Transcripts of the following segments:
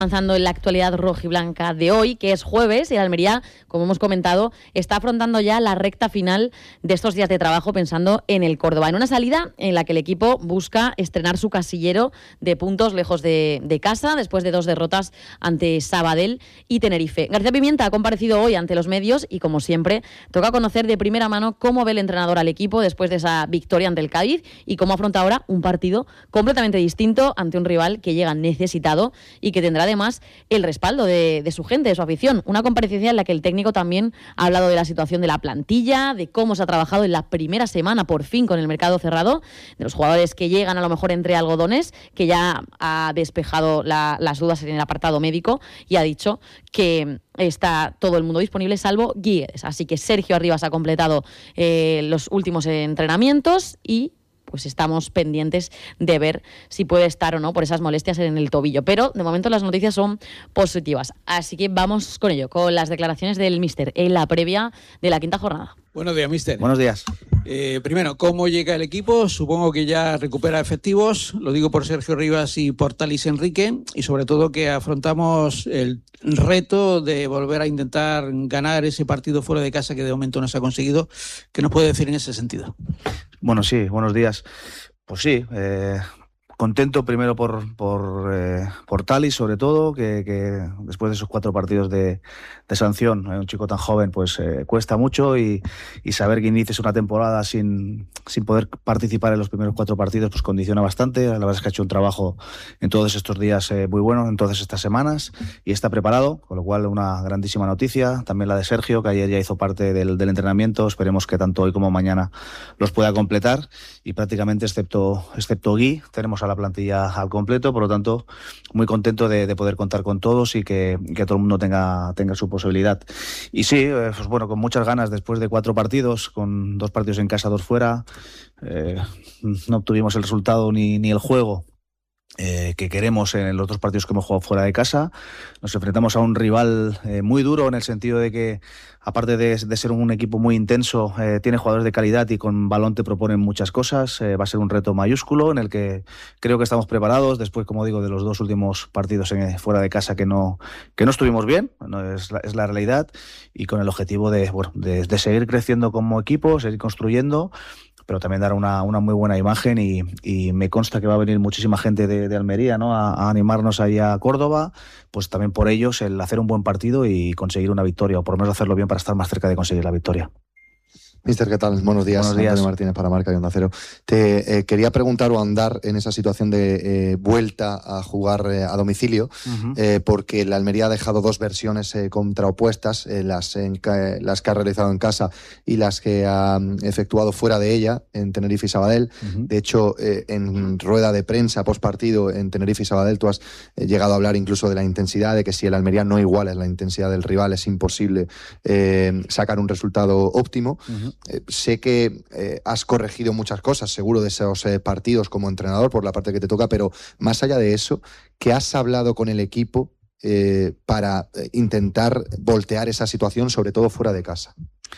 Avanzando en la actualidad rojiblanca de hoy, que es jueves, y el Almería, como hemos comentado, está afrontando ya la recta final de estos días de trabajo pensando en el Córdoba, en una salida en la que el equipo busca estrenar su casillero de puntos lejos de casa, después de 2 derrotas ante Sabadell y Tenerife. García Pimienta ha comparecido hoy ante los medios y, como siempre, toca conocer de primera mano cómo ve el entrenador al equipo después de esa victoria ante el Cádiz y cómo afronta ahora un partido completamente distinto ante un rival que llega necesitado y que tendrá además el respaldo de su gente, de su afición. Una comparecencia en la que el técnico también ha hablado de la situación de la plantilla, de cómo se ha trabajado en la primera semana por fin con el mercado cerrado, de los jugadores que llegan a lo mejor entre algodones, que ya ha despejado las dudas en el apartado médico y ha dicho que está todo el mundo disponible salvo Guíguez. Así que Sergio Arribas ha completado los últimos entrenamientos y pues estamos pendientes de ver si puede estar o no por esas molestias en el tobillo. Pero de momento las noticias son positivas. Así que vamos con ello, con las declaraciones del míster en la previa de la quinta jornada. Buenos días, míster. Buenos días. Primero, ¿cómo llega el equipo? Supongo que ya recupera efectivos. Lo digo por Sergio Rivas y por Talis Enrique. Y sobre todo que afrontamos el reto de volver a intentar ganar ese partido fuera de casa que de momento no se ha conseguido. ¿Qué nos puede decir en ese sentido? Bueno, sí, buenos días. Pues sí, contento primero por Talis, sobre todo, que después de esos 4 partidos de sanción, un chico tan joven, pues cuesta mucho y saber que inicies una temporada sin poder participar en los primeros 4 partidos, pues condiciona bastante. La verdad es que ha hecho un trabajo en todos estos días muy bueno, en todas estas semanas, y está preparado, con lo cual una grandísima noticia. También la de Sergio, que ayer ya hizo parte del entrenamiento. Esperemos que tanto hoy como mañana los pueda completar, y prácticamente excepto Gui, tenemos a la plantilla al completo. Por lo tanto, muy contento de poder contar con todos y que todo el mundo tenga su posibilidad. Y sí, pues bueno, con muchas ganas después de 4 partidos, con 2 partidos en casa, 2 fuera, no obtuvimos el resultado ni el juego que queremos en los 2 partidos que hemos jugado fuera de casa. Nos enfrentamos a un rival muy duro, en el sentido de que, aparte de ser un equipo muy intenso, tiene jugadores de calidad y con balón te proponen muchas cosas. Va a ser un reto mayúsculo en el que creo que estamos preparados, después, como digo, de los 2 últimos partidos fuera de casa que no estuvimos bien, no es la realidad, y con el objetivo de seguir creciendo como equipo, seguir construyendo, pero también dar una muy buena imagen, y me consta que va a venir muchísima gente de Almería, ¿no?, a animarnos ahí a Córdoba, pues también por ellos el hacer un buen partido y conseguir una victoria, o por lo menos hacerlo bien para estar más cerca de conseguir la victoria. Míster, ¿qué tal? Buenos días. Buenos días. Antonio Martínez para Marca y Onda Cero. Te quería preguntar o andar en esa situación de vuelta a jugar a domicilio, porque la Almería ha dejado 2 versiones contraopuestas, las que ha realizado en casa y las que ha efectuado fuera de ella, en Tenerife y Sabadell. De hecho, en rueda de prensa post partido en Tenerife y Sabadell, tú has llegado a hablar incluso de la intensidad, de que si el Almería no iguala la intensidad del rival, es imposible sacar un resultado óptimo. Sé que has corregido muchas cosas, seguro, de esos partidos como entrenador por la parte que te toca, pero más allá de eso, ¿qué has hablado con el equipo para intentar voltear esa situación, sobre todo fuera de casa?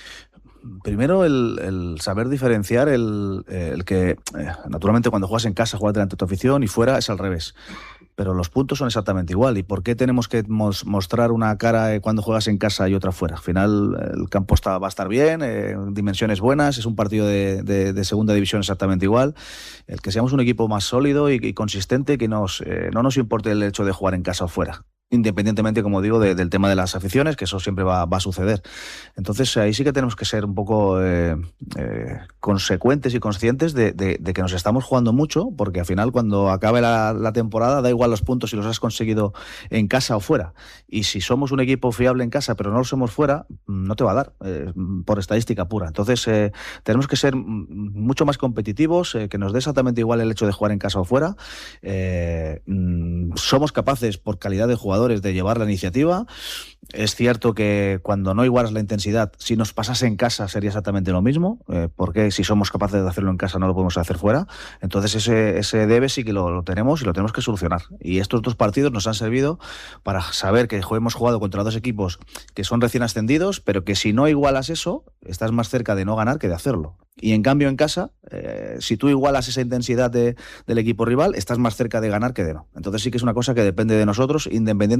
Primero, el saber diferenciar el que, naturalmente, cuando juegas en casa, juegas delante de tu afición, y fuera es al revés. Pero los puntos son exactamente igual. ¿Y por qué tenemos que mostrar una cara cuando juegas en casa y otra fuera? Al final, el campo va a estar bien, dimensiones buenas, es un partido de segunda división exactamente igual. El que seamos un equipo más sólido y consistente, que no nos importe el hecho de jugar en casa o fuera, independientemente, como digo, del tema de las aficiones, que eso siempre va a suceder. Entonces, ahí sí que tenemos que ser un poco consecuentes y conscientes de que nos estamos jugando mucho, porque al final, cuando acabe la temporada, da igual los puntos si los has conseguido en casa o fuera. Y si somos un equipo fiable en casa, pero no lo somos fuera, no te va a dar, por estadística pura. Entonces, tenemos que ser mucho más competitivos, que nos dé exactamente igual el hecho de jugar en casa o fuera. Somos capaces, por calidad de jugadores, de llevar la iniciativa. Es cierto que cuando no igualas la intensidad, si nos pasase en casa sería exactamente lo mismo, porque si somos capaces de hacerlo en casa no lo podemos hacer fuera. Entonces ese debe sí que lo tenemos, y lo tenemos que solucionar. Y estos 2 partidos nos han servido para saber que hemos jugado contra 2 equipos que son recién ascendidos, pero que si no igualas eso, estás más cerca de no ganar que de hacerlo. Y en cambio en casa, si tú igualas esa intensidad del equipo rival, estás más cerca de ganar que de no. Entonces sí que es una cosa que depende de nosotros, independientemente